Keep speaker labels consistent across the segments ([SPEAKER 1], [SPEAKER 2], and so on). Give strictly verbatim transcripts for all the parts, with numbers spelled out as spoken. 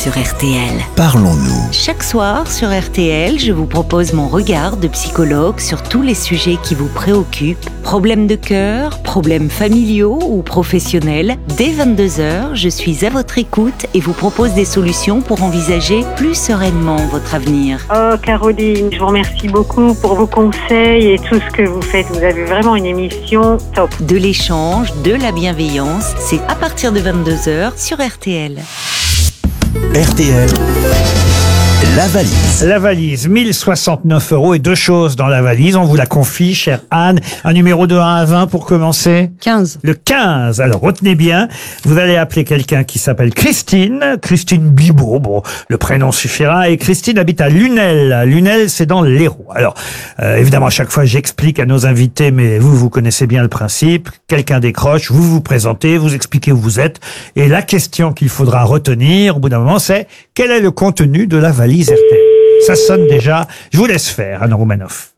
[SPEAKER 1] sur R T L.
[SPEAKER 2] Parlons-nous.
[SPEAKER 1] Chaque soir sur R T L, je vous propose mon regard de psychologue sur tous les sujets qui vous préoccupent. Problèmes de cœur, problèmes familiaux ou professionnels. Dès vingt-deux heures, je suis à votre écoute et vous propose des solutions pour envisager plus sereinement votre avenir.
[SPEAKER 3] Oh Caroline, je vous remercie beaucoup pour vos conseils et tout ce que vous faites. Vous avez vraiment une émission top.
[SPEAKER 1] De l'échange, de la bienveillance, c'est à partir de vingt-deux heures sur R T L.
[SPEAKER 2] R T L, la valise.
[SPEAKER 4] La valise, mille soixante-neuf euros et deux choses dans la valise. On vous la confie, chère Anne. Un numéro de un à vingt pour commencer.
[SPEAKER 5] quinze.
[SPEAKER 4] Le quinze. Alors, retenez bien. Vous allez appeler quelqu'un qui s'appelle Christine. Christine Bibot. Bon, le prénom suffira. Et Christine habite à Lunel. Lunel, c'est dans l'Hérault. Alors, euh, évidemment, à chaque fois, j'explique à nos invités, mais vous, vous connaissez bien le principe. Quelqu'un décroche, vous vous présentez, vous expliquez où vous êtes. Et la question qu'il faudra retenir, au bout d'un moment, c'est quel est le contenu de la valise R T L. Ça sonne déjà. Je vous laisse faire, Anne Roumanoff.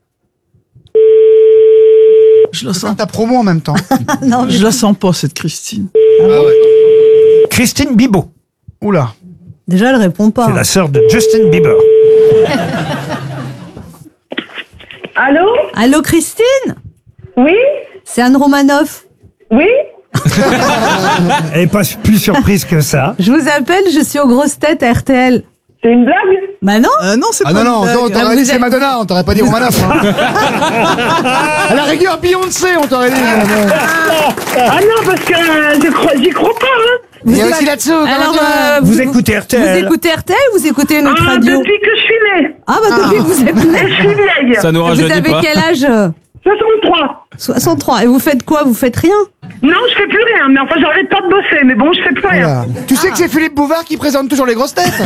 [SPEAKER 6] Je la sens.
[SPEAKER 7] Ta promo en même temps.
[SPEAKER 5] Non,
[SPEAKER 6] Je la sens pas, cette Christine.
[SPEAKER 4] Christine Bibot.
[SPEAKER 7] Oula.
[SPEAKER 5] déjà, elle répond pas.
[SPEAKER 4] C'est la sœur de Justin Bieber.
[SPEAKER 3] Allô?
[SPEAKER 5] Allô, Christine?
[SPEAKER 3] Oui?
[SPEAKER 5] C'est Anne Romanoff.
[SPEAKER 3] Oui?
[SPEAKER 4] Elle n'est pas plus surprise que ça.
[SPEAKER 5] Je vous appelle, je suis aux grosses têtes à R T L.
[SPEAKER 3] C'est une blague?
[SPEAKER 5] Bah non.
[SPEAKER 6] Euh, non, c'est
[SPEAKER 7] Ah
[SPEAKER 6] pas
[SPEAKER 7] non, non,
[SPEAKER 6] une
[SPEAKER 7] on
[SPEAKER 6] blague.
[SPEAKER 7] t'aurait
[SPEAKER 5] vous
[SPEAKER 7] dit c'est
[SPEAKER 5] êtes-
[SPEAKER 7] Madonna, on t'aurait pas dit Romanoff. Hein. À la rigueur, Beyoncé, on t'aurait dit.
[SPEAKER 3] Ah non, parce que euh, je crois, j'y crois pas, hein.
[SPEAKER 7] Il y a aussi là-dessous.
[SPEAKER 5] Alors, euh,
[SPEAKER 4] Vous écoutez R T
[SPEAKER 5] Vous
[SPEAKER 4] L.
[SPEAKER 5] écoutez R T L ou vous écoutez une autre
[SPEAKER 3] Ah,
[SPEAKER 5] radio?
[SPEAKER 3] depuis que je suis née.
[SPEAKER 5] Ah bah depuis que vous êtes
[SPEAKER 3] Et
[SPEAKER 5] née.
[SPEAKER 3] je suis vieille.
[SPEAKER 8] Ça nous
[SPEAKER 5] Vous
[SPEAKER 8] rajeunit
[SPEAKER 5] avez
[SPEAKER 8] pas.
[SPEAKER 5] quel âge?
[SPEAKER 3] soixante-trois.
[SPEAKER 5] soixante-trois. Et vous faites quoi? Vous faites rien?
[SPEAKER 3] Non, je fais plus rien, mais enfin, j'arrête pas de bosser, mais bon, je fais plus rien.
[SPEAKER 7] Voilà. Tu sais que c'est Philippe Bouvard qui présente toujours les grosses têtes.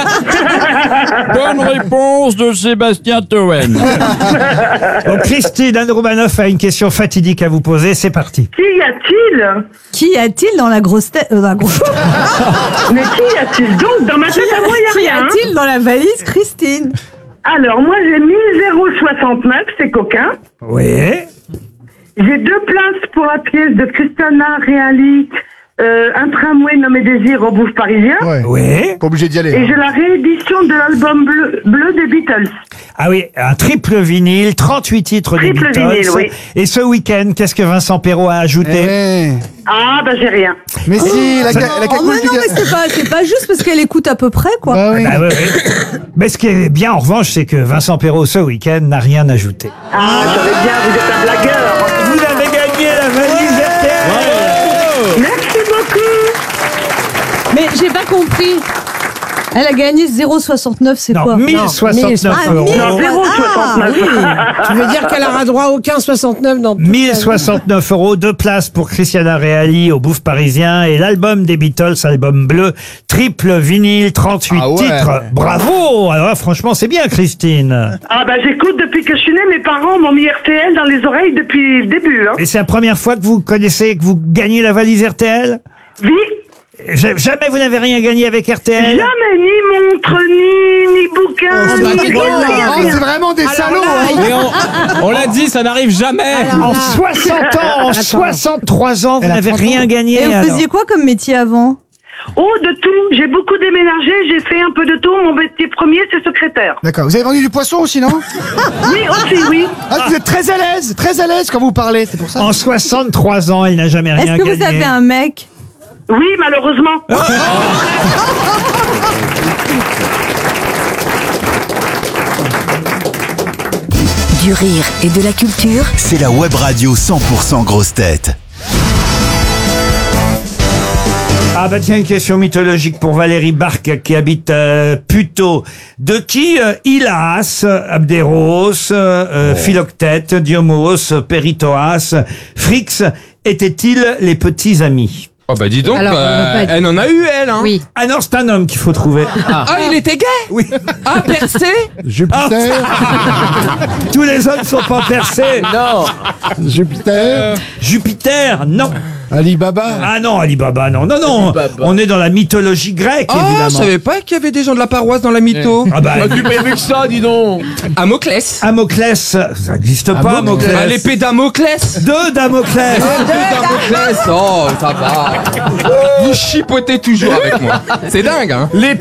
[SPEAKER 8] Bonne réponse de Sébastien Toen.
[SPEAKER 4] Donc, Christine, Anne Roumanoff a une question fatidique à vous poser. C'est parti.
[SPEAKER 3] Qui y a-t-il?
[SPEAKER 5] Qui y a-t-il dans la grosse tête? euh, dans la grosse...
[SPEAKER 3] Mais qui y a-t-il donc? Dans ma tête, à moi,
[SPEAKER 5] Qui
[SPEAKER 3] y a rien. hein.
[SPEAKER 5] a-t-il dans la valise, Christine?
[SPEAKER 3] Alors, moi, j'ai mille soixante-neuf, c'est coquin.
[SPEAKER 4] Oui.
[SPEAKER 3] J'ai deux places pour la pièce de Christiana Reali, euh, Un tramway nommé Désir au Bouffe parisien.
[SPEAKER 7] Ouais.
[SPEAKER 4] Oui.
[SPEAKER 7] Pas obligé d'y aller.
[SPEAKER 3] Et
[SPEAKER 7] hein.
[SPEAKER 3] j'ai la réédition de l'album bleu, bleu des Beatles.
[SPEAKER 4] Ah oui, un triple vinyle, trente-huit titres des
[SPEAKER 3] Triple
[SPEAKER 4] Beatles.
[SPEAKER 3] vinyle, oui.
[SPEAKER 4] Et ce week-end, qu'est-ce que Vincent Perrault a ajouté?
[SPEAKER 7] Eh.
[SPEAKER 3] Ah, bah j'ai rien.
[SPEAKER 7] Mais si, la, la, la
[SPEAKER 5] Oh, mais
[SPEAKER 7] cagoule
[SPEAKER 5] non,
[SPEAKER 7] du
[SPEAKER 5] mais
[SPEAKER 7] gars-
[SPEAKER 5] c'est pas, c'est pas juste parce qu'elle écoute à peu près, quoi.
[SPEAKER 7] Bah oui.
[SPEAKER 4] Ah oui, oui. Mais ce qui est bien, en revanche, c'est que Vincent Perrault, ce week-end, n'a rien ajouté.
[SPEAKER 3] Ah, j'avais bien, vous êtes un blagueur.
[SPEAKER 4] Vous avez gagné la valise R T L.
[SPEAKER 3] Merci beaucoup.
[SPEAKER 5] Mais j'ai pas compris. Elle a gagné zéro virgule soixante-neuf, c'est
[SPEAKER 4] Non,
[SPEAKER 5] quoi?
[SPEAKER 4] mille soixante-neuf
[SPEAKER 5] Ah,
[SPEAKER 4] euros.
[SPEAKER 5] mille.
[SPEAKER 3] Non, zéro
[SPEAKER 5] Ah,
[SPEAKER 3] soixante-neuf.
[SPEAKER 5] oui.
[SPEAKER 9] Tu veux dire qu'elle aura droit à aucun soixante-neuf dans toute
[SPEAKER 4] mille
[SPEAKER 9] sa vie.
[SPEAKER 4] soixante-neuf euros, deux places pour Christiana Reali au Bouffe parisien et l'album des Beatles, album bleu, triple vinyle, trente-huit
[SPEAKER 7] Ah ouais.
[SPEAKER 4] titres. Bravo! Alors là, franchement, c'est bien, Christine.
[SPEAKER 3] Ah, bah j'écoute depuis que je suis née. Mes parents m'ont mis R T L dans les oreilles depuis le début. Hein.
[SPEAKER 4] Et c'est la première fois que vous connaissez, que vous gagnez la valise R T L?
[SPEAKER 3] Vie,
[SPEAKER 4] Ja- Jamais vous n'avez rien gagné avec R T L?
[SPEAKER 3] jamais ni montre, ni, ni bouquin,
[SPEAKER 7] Oh,
[SPEAKER 3] ni
[SPEAKER 7] c'est
[SPEAKER 3] rien, rien,
[SPEAKER 7] oh,
[SPEAKER 3] rien.
[SPEAKER 7] c'est vraiment des salauds. hein.
[SPEAKER 8] Mais on, on l'a dit, ça n'arrive jamais.
[SPEAKER 4] En soixante ans, en soixante-trois ans, vous
[SPEAKER 7] Elle a
[SPEAKER 4] n'avez
[SPEAKER 7] trente
[SPEAKER 4] rien
[SPEAKER 7] ans.
[SPEAKER 4] gagné.
[SPEAKER 5] Et vous
[SPEAKER 4] alors.
[SPEAKER 5] faisiez quoi comme métier avant?
[SPEAKER 3] Oh, de tout. J'ai beaucoup déménagé. J'ai fait un peu de tout. Mon métier premier, c'est secrétaire.
[SPEAKER 7] D'accord. Vous avez vendu du poisson aussi, non?
[SPEAKER 3] Oui, aussi, oui.
[SPEAKER 7] Ah, vous êtes très à l'aise, très à l'aise quand vous parlez, c'est pour ça.
[SPEAKER 4] En soixante-trois ans, il n'a jamais rien
[SPEAKER 5] Est-ce que
[SPEAKER 4] gagné.
[SPEAKER 5] vous avez un mec?
[SPEAKER 3] Oui, malheureusement.
[SPEAKER 1] Du rire et de la culture,
[SPEAKER 2] C'est la web radio cent pour cent grosse tête.
[SPEAKER 4] Ah bah tiens, une question mythologique pour Valérie Barque qui habite euh, Puteaux. De qui euh, Hylas, Abderos, euh, Philoctète, Diomos, Péritoas, Phrix étaient-ils les petits amis?
[SPEAKER 8] Oh bah dis donc,
[SPEAKER 9] Alors, on
[SPEAKER 8] euh,
[SPEAKER 9] va pas être-
[SPEAKER 8] elle en a eu elle, hein.
[SPEAKER 9] Oui.
[SPEAKER 4] Ah non, c'est un homme qu'il faut trouver.
[SPEAKER 8] Ah, il était gay.
[SPEAKER 4] Oui.
[SPEAKER 8] Ah, percé.
[SPEAKER 7] Jupiter,
[SPEAKER 4] Tous les hommes sont pas percés.
[SPEAKER 8] Non.
[SPEAKER 7] Jupiter,
[SPEAKER 4] Jupiter, non.
[SPEAKER 7] Alibaba.
[SPEAKER 4] Ah non, Alibaba, non. Non, non. On est dans la mythologie grecque,
[SPEAKER 8] Oh, je
[SPEAKER 4] évidemment.
[SPEAKER 8] savais pas qu'il y avait des gens de la paroisse dans la mytho.
[SPEAKER 4] Ah bah,
[SPEAKER 8] plus prévu que ça, dis donc. Amoclès.
[SPEAKER 4] Damoclès, ça n'existe pas, Damoclès.
[SPEAKER 8] Ah, l'épée d'Amoclès.
[SPEAKER 4] De Damoclès.
[SPEAKER 8] L'épée d'Amoclès. Oh, ça va. Vous chipotez toujours avec moi. C'est dingue, hein.